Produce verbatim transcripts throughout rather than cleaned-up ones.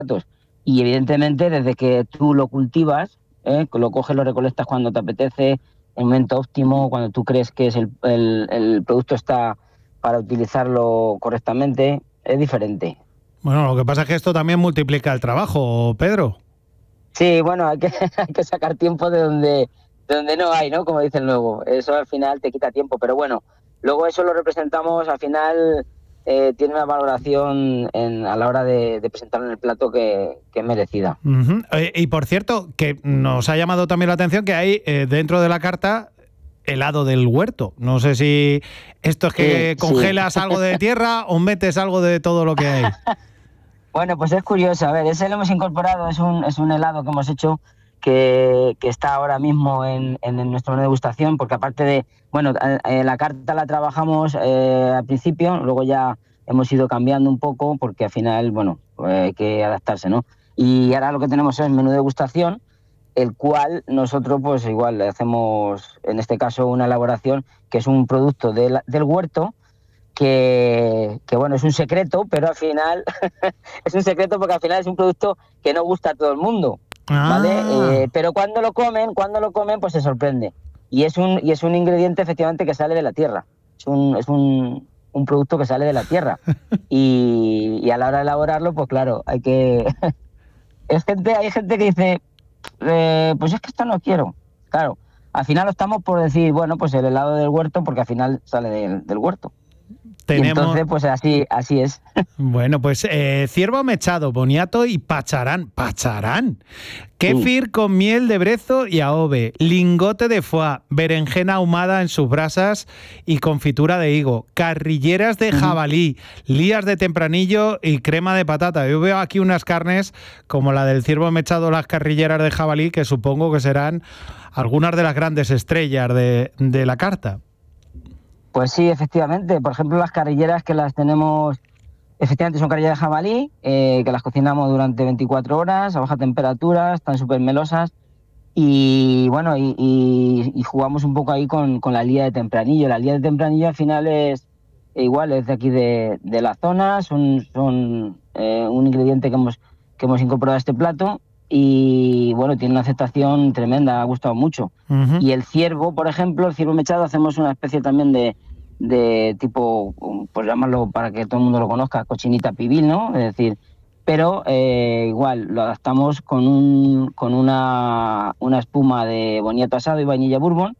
Y evidentemente desde que tú lo cultivas, ¿eh? lo coges, lo recolectas cuando te apetece, en el momento óptimo, cuando tú crees que es el, el, el producto está para utilizarlo correctamente, es diferente. Bueno, lo que pasa es que esto también multiplica el trabajo, Pedro. Sí, bueno, hay que, hay que sacar tiempo de donde, de donde no hay, ¿no? Como dicen luego. Eso al final te quita tiempo, pero bueno, luego eso lo representamos, al final eh, tiene una valoración en, a la hora de, de presentarlo en el plato que, que es merecida. Uh-huh. Eh, y por cierto, que nos ha llamado también la atención que hay eh, dentro de la carta helado del huerto. No sé si esto es que sí, congelas sí. algo de tierra o metes algo de todo lo que hay. Bueno, pues es curioso. A ver, ese lo hemos incorporado, es un, es un helado que hemos hecho que, que está ahora mismo en, en nuestro menú de degustación, porque aparte de, bueno, eh, la carta la trabajamos eh, al principio, luego ya hemos ido cambiando un poco, porque al final, bueno, eh, hay que adaptarse, ¿no? Y ahora lo que tenemos es menú de degustación, el cual nosotros pues igual le hacemos, en este caso, una elaboración que es un producto de la, del huerto, que, que bueno, es un secreto, pero al final es un secreto porque al final es un producto que no gusta a todo el mundo, ¿vale? Ah. Eh, pero cuando lo comen, cuando lo comen, pues se sorprende. Y es un, y es un ingrediente efectivamente que sale de la tierra. Es un, es un, un producto que sale de la tierra. Y, y a la hora de elaborarlo, pues claro, hay que... es gente, hay gente que dice, eh, pues es que esto no quiero. Claro, al final optamos por decir, bueno, pues el helado del huerto, porque al final sale del, del huerto. Tenemos... Y entonces, pues así, así es. Bueno, pues eh, ciervo mechado, boniato y pacharán. ¡Pacharán! Kéfir sí. con miel de brezo y aove, lingote de foie, berenjena ahumada en sus brasas y confitura de higo, carrilleras de jabalí, uh-huh. lías de tempranillo y crema de patata. Yo veo aquí unas carnes como la del ciervo mechado, las carrilleras de jabalí, que supongo que serán algunas de las grandes estrellas de, de la carta. Pues sí, efectivamente. Por ejemplo, las carrilleras que las tenemos, efectivamente son carrilleras de jabalí, eh, que las cocinamos durante veinticuatro horas a baja temperatura, están súper melosas. Y bueno, y, y, y jugamos un poco ahí con, con la lía de tempranillo. La lía de tempranillo al final es igual, es de aquí de, de la zona, son, son eh, un ingrediente que hemos, que hemos incorporado a este plato. Y bueno, tiene una aceptación tremenda, ha gustado mucho. Uh-huh. Y el ciervo, por ejemplo, el ciervo mechado, hacemos una especie también de, de tipo, pues llamarlo para que todo el mundo lo conozca, cochinita pibil, ¿no? Es decir, pero eh, igual lo adaptamos con un con una, una espuma de boniato asado y vainilla bourbon.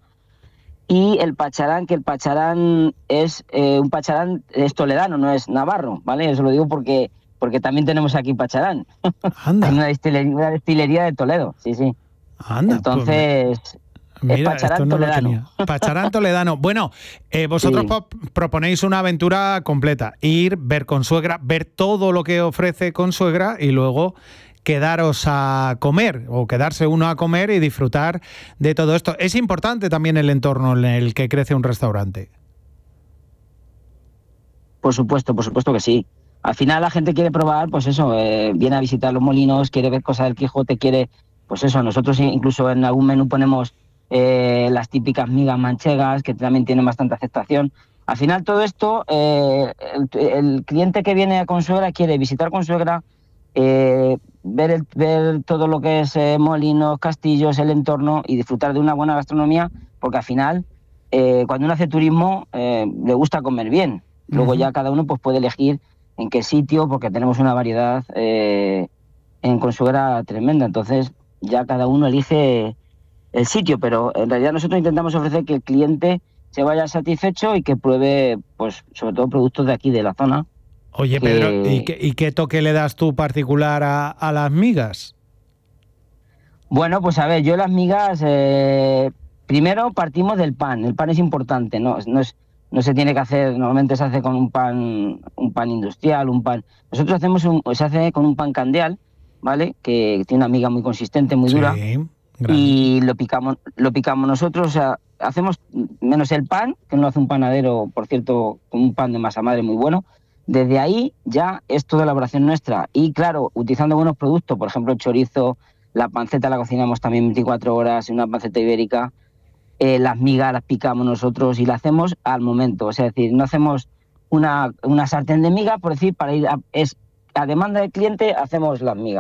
Y el pacharán, que el pacharán es eh, un pacharán, es toledano, no es navarro, ¿vale? Eso lo digo porque... porque también tenemos aquí pacharán. Anda. Hay una destilería, una destilería de Toledo, sí, sí. Anda, entonces, pues, mira, es pacharán no toledano. Pacharán toledano. Bueno, eh, vosotros sí. proponéis una aventura completa. Ir, ver Consuegra, ver todo lo que ofrece Consuegra y luego quedaros a comer o quedarse uno a comer y disfrutar de todo esto. Es importante también el entorno en el que crece un restaurante. Por supuesto, por supuesto que sí. Al final la gente quiere probar, pues eso, eh, viene a visitar los molinos, quiere ver cosas del Quijote, quiere, pues eso, nosotros incluso en algún menú ponemos eh, las típicas migas manchegas, que también tienen bastante aceptación. Al final todo esto, eh, el, el cliente que viene a Consuegra quiere visitar Consuegra, eh, ver, el, ver todo lo que es eh, molinos, castillos, el entorno y disfrutar de una buena gastronomía, porque al final, eh, cuando uno hace turismo, eh, le gusta comer bien. Luego uh-huh. ya cada uno pues puede elegir en qué sitio, porque tenemos una variedad eh, en Consuegra tremenda, entonces ya cada uno elige el sitio, pero en realidad nosotros intentamos ofrecer que el cliente se vaya satisfecho y que pruebe, pues sobre todo productos de aquí, de la zona. Oye, que... Pedro, ¿y qué, ¿y qué toque le das tú particular a, a las migas? Bueno, pues a ver, yo las migas, eh, primero partimos del pan, el pan es importante, no, no es... No se tiene que hacer, normalmente se hace con un pan un pan industrial, un pan... Nosotros hacemos un, se hace con un pan candeal, ¿vale? Que tiene una miga muy consistente, muy dura. Sí, y lo picamos lo picamos nosotros, o sea, hacemos menos el pan, que no lo hace un panadero, por cierto, con un pan de masa madre muy bueno. Desde ahí ya es toda elaboración nuestra. Y claro, utilizando buenos productos, por ejemplo, el chorizo, la panceta la cocinamos también veinticuatro horas, una panceta ibérica. Eh, las migas las picamos nosotros y las hacemos al momento. O sea, es decir, no hacemos una, una sartén de migas, por decir, para ir a, es a demanda del cliente hacemos las migas.